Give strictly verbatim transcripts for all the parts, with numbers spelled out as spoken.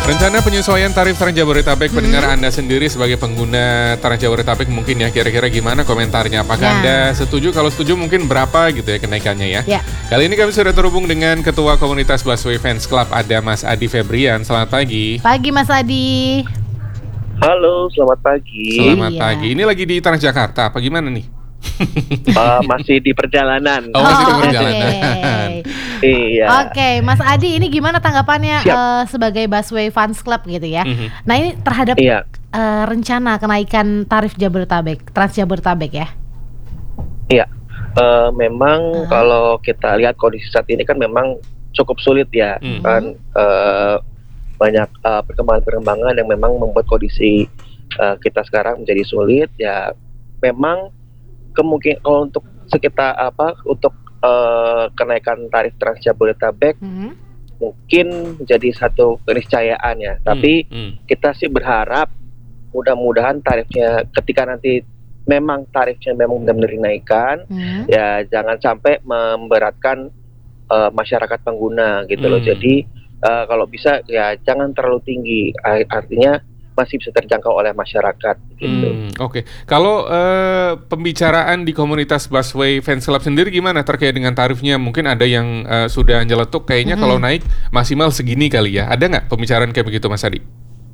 Rencana penyesuaian tarif Trans Jabodetabek, pendengar Hmm. Anda sendiri sebagai pengguna Trans Jabodetabek mungkin ya, kira-kira gimana komentarnya? Apakah Nah. Anda setuju? Kalau setuju mungkin berapa gitu ya kenaikannya ya? Ya. Kali ini kami sudah terhubung dengan Ketua Komunitas Busway Fans Club, ada Mas Adi Febrian. Selamat pagi. Pagi Mas Adi. Halo, selamat pagi. Selamat Iya. pagi. Ini lagi di Transjakarta, apa gimana nih? Uh, masih di perjalanan. Oh, masih di oke. perjalanan. Iya. Oke, Mas Adi, ini gimana tanggapannya Siap. eh, sebagai Busway Fans Club gitu ya? Mhm. Nah ini terhadap Iya. eh, rencana kenaikan tarif Jabodetabek, Trans Jabodetabek ya? Iya. Uh, memang Uh-huh. kalau kita lihat kondisi saat ini kan memang cukup sulit ya, Mhm. kan uh, banyak uh, perkembangan-perkembangan yang memang membuat kondisi uh, kita sekarang menjadi sulit ya. Memang kemungkinan kalau untuk sekitar apa untuk uh, kenaikan tarif Trans Jabodetabek Mhm. mungkin menjadi satu keniscayaan ya. Tapi Hmm, hmm. kita sih berharap mudah-mudahan tarifnya ketika nanti memang tarifnya memang benar-benar dinaikkan, Mhm. ya jangan sampai memberatkan uh, masyarakat pengguna gitu loh. Hmm. Jadi uh, kalau bisa ya jangan terlalu tinggi, A- artinya masih bisa terjangkau oleh masyarakat gitu. Hmm, Oke, kalau eh, pembicaraan di komunitas Busway Fans Club sendiri gimana terkait dengan tarifnya? Mungkin ada yang eh, sudah nyeletuk, kayaknya Mhm. kalau naik maksimal segini kali ya. Ada nggak pembicaraan kayak begitu, Mas Adi?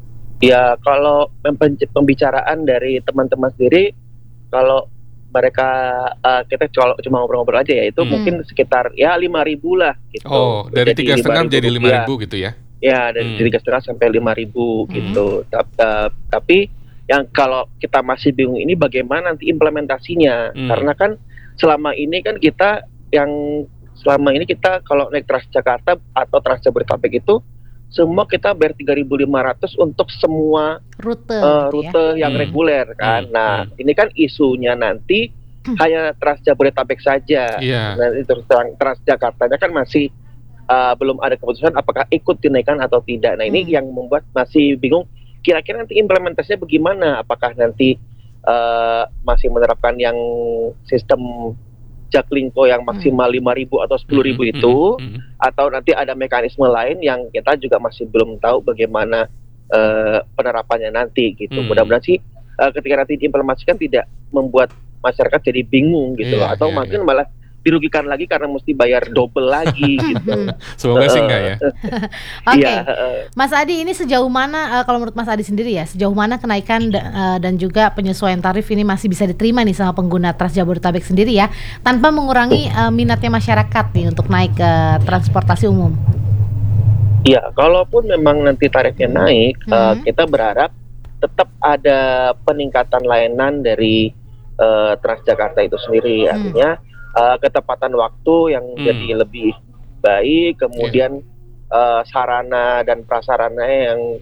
Ya kalau pem- pembicaraan dari teman-teman sendiri, kalau mereka uh, kita kalau cuma ngobrol-ngobrol aja ya itu Hmm. mungkin sekitar ya lima ribu lah gitu. Oh, dari Jadi tiga setengah menjadi lima rupiah. ribu gitu ya? Ya dari Hmm. tiga setengah sampai lima ribu Hmm. gitu. Ta- ta- Tapi yang kalau kita masih bingung ini bagaimana nanti implementasinya, Hmm. karena kan selama ini kan kita yang selama ini kita kalau naik Transjakarta atau Trans Jabodetabek itu semua kita bayar tiga ribu lima ratus untuk semua Rute, eh, gitu ya? rute yang Hmm. reguler kan. Hmm. Nah Hmm. ini kan isunya nanti Hmm. hanya Trans Jabodetabek saja. Iya. Nah itu terang Transjakartanya kan masih uh, belum ada keputusan apakah ikut dinaikkan atau tidak. Nah ini Hmm. yang membuat masih bingung. Kira-kira nanti implementasinya bagaimana? Apakah nanti uh, masih menerapkan yang sistem Jaklingko yang maksimal lima ribu atau sepuluh ribu Hmm, hmm, itu, hmm, hmm. atau nanti ada mekanisme lain yang kita juga masih belum tahu bagaimana uh, penerapannya nanti gitu. Hmm. Mudah-mudahan sih uh, ketika nanti diimplementasikan tidak membuat masyarakat jadi bingung gitu loh, Iya, atau iya, mungkin malah dirugikan lagi karena mesti bayar double lagi gitu. Semoga sih enggak ya. Oke, Iya, heeh. Mas Adi, ini sejauh mana eh, kalau menurut Mas Adi sendiri ya, sejauh mana kenaikan da- eh, dan juga penyesuaian tarif ini masih bisa diterima nih sama pengguna Trans Jabodetabek sendiri ya, tanpa mengurangi eh, minatnya masyarakat nih untuk naik ke transportasi umum? Iya, kalaupun memang nanti tarifnya naik, Hmm. eh, kita berharap tetap ada peningkatan layanan dari eh, Transjakarta itu sendiri. Hmm. Artinya eh, ketepatan waktu yang Hmm. jadi lebih baik, kemudian eh, sarana dan prasarana yang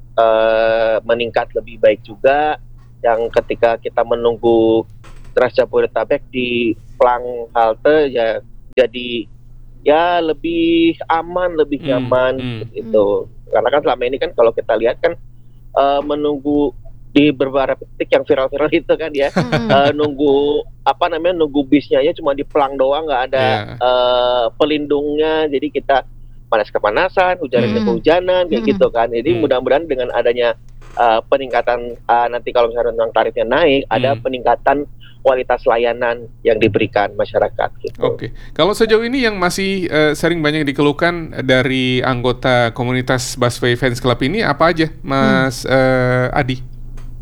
eh, meningkat lebih baik juga. Yang ketika kita menunggu Trans Jabodetabek di plang halte ya jadi ya lebih aman, lebih Hmm, nyaman hmm. seperti itu. Karena kan selama ini kan kalau kita lihat kan eh, menunggu di beberapa titik yang viral-viral itu kan ya, Mm-mm. eh, nunggu apa namanya nunggu bisnya aja cuma di plang doang, nggak ada Iya. eh, pelindungnya. Jadi kita panas kepanasan, hujan Hmm. kehujanan kayak Hmm. gitu kan. Jadi Hmm. mudah-mudahan dengan adanya eh, peningkatan eh, nanti kalau misalnya tentang tarifnya naik, ada Hmm. peningkatan kualitas layanan yang diberikan masyarakat gitu. Oke, kalau sejauh ini yang masih eh, sering banyak dikeluhkan dari anggota komunitas Busway Fans Club ini apa aja, Mas eh, Adi?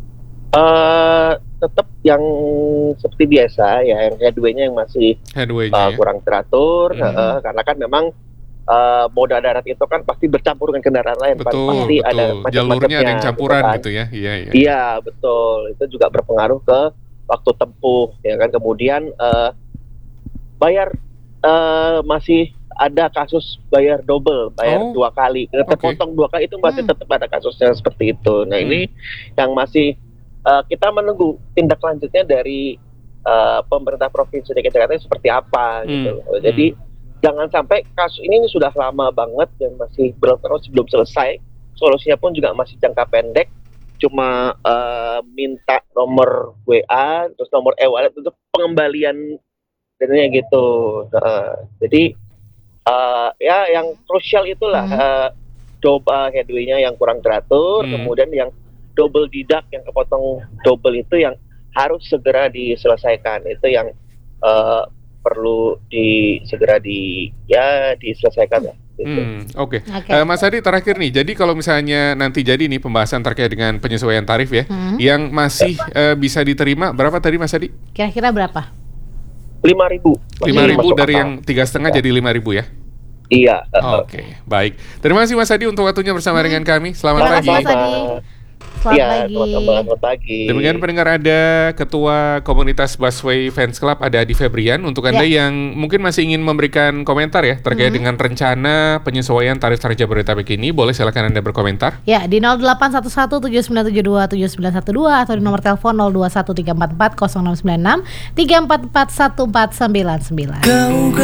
Eh tetap yang seperti biasa ya, yang headway-nya yang masih Headway-nya uh, ya? kurang teratur, Mhm. heeh, karena kan memang uh, moda darat itu kan pasti bercampur dengan kendaraan lain, Pak. Betul, Pasti ada betul. macam-macamnya Jalurnya ada yang campuran kan. gitu ya? Iya, iya. Iya betul, itu juga berpengaruh ke waktu tempuh ya kan. Kemudian uh, bayar uh, masih ada kasus bayar double, bayar Oh, dua kali, terpotong dua kali, itu masih Hmm. tetap ada kasusnya seperti itu. Nah Hmm. ini yang masih uh, kita menunggu tindak lanjutnya dari uh, pemerintah provinsi D K I Jakarta seperti apa gitu. Hmm. Jadi jangan sampai kasus ini sudah lama banget dan masih belum belum selesai. Solusinya pun juga masih jangka pendek. Cuma uh, minta nomor W A, terus nomor e-wallet untuk pengembalian dananya gitu. Uh, jadi uh, ya yang krusial itulah Hmm. uh, coba headway-nya yang kurang teratur, Hmm. kemudian yang double deduct yang kepotong double itu yang harus segera diselesaikan. Itu yang uh, perlu di segera di ya diselesaikan lah. Gitu. Hmm, oke. Oke. Eh, Mas Adi terakhir nih. Jadi kalau misalnya nanti jadi nih pembahasan terkait dengan penyesuaian tarif ya, Hmm. yang masih eh, bisa diterima berapa tadi Mas Adi? Kira-kira berapa? lima ribu. Lima ribu masuk dari akal. yang tiga setengah jadi lima ribu ya? Iya. uh, Oke, baik. Terima kasih Mas Adi untuk waktunya bersama dengan kami. Selamat Terima pagi. kasih, Mas Adi. Selamat Iya, pagi. sama-sama, selamat pagi. Demikian pendengar, ada Ketua Komunitas Busway Fans Club, ada Adi Febrian. Untuk Anda Ya. yang mungkin masih ingin memberikan komentar ya terkait dengan rencana penyesuaian tarif tarif Jabodetabek ini, boleh silakan Anda berkomentar. Ya, di nol delapan satu satu tujuh sembilan tujuh dua tujuh sembilan satu dua atau di nomor telepon nol dua satu tiga empat empat nol enam sembilan enam tiga empat empat satu empat sembilan sembilan.